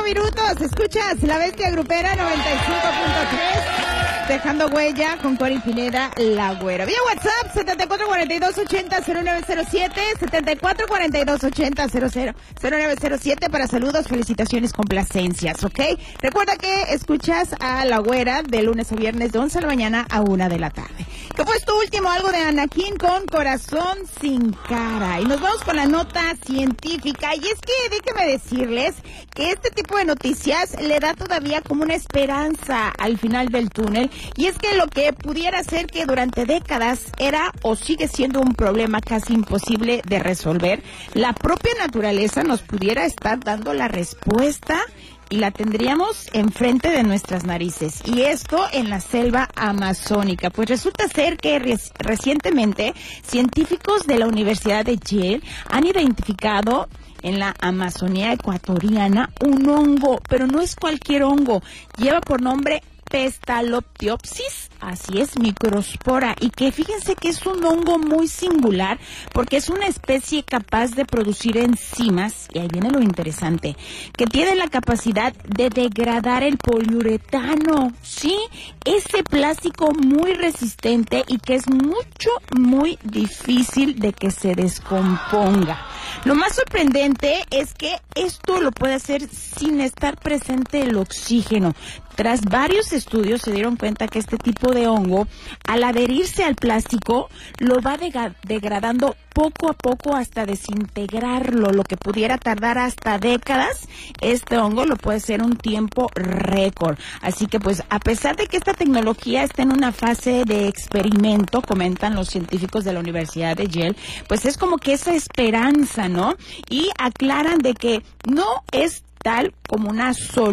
minutos. Escuchas La Bestia Grupera 95.3. Dejando huella con Cori Pineda, La Güera. Vía WhatsApp 7442800907, 7442800907 para saludos, felicitaciones, complacencias, ¿ok? Recuerda que escuchas a La Güera de lunes a viernes de 11 de la mañana a 1 de la tarde. ¿Qué fue esto último? Algo de Anakin con Corazón Sin Cara. Y nos vamos con la nota científica. Y es que déjenme decirles que este tipo de noticias le da todavía como una esperanza al final del túnel. Y es que lo que pudiera ser que durante décadas era o sigue siendo un problema casi imposible de resolver, la propia naturaleza nos pudiera estar dando la respuesta y la tendríamos enfrente de nuestras narices. Y esto en la selva amazónica. Pues resulta ser que recientemente científicos de la Universidad de Yale han identificado en la Amazonía ecuatoriana un hongo, pero no es cualquier hongo. Lleva por nombre Pestaloptiopsis, así es, microspora, y que fíjense que es un hongo muy singular porque es una especie capaz de producir enzimas, y ahí viene lo interesante, que tiene la capacidad de degradar el poliuretano, ¿sí? Ese plástico muy resistente y que es muy difícil de que se descomponga. Lo más sorprendente es que esto lo puede hacer sin estar presente el oxígeno. Tras varios estudios se dieron cuenta que este tipo de hongo, al adherirse al plástico, lo va degradando poco a poco hasta desintegrarlo, lo que pudiera tardar hasta décadas. Este hongo lo puede ser un tiempo récord. Así que pues a pesar de que esta tecnología está en una fase de experimento, comentan los científicos de la Universidad de Yale, pues es como que esa esperanza, ¿no? Y aclaran de que no es tal como una solución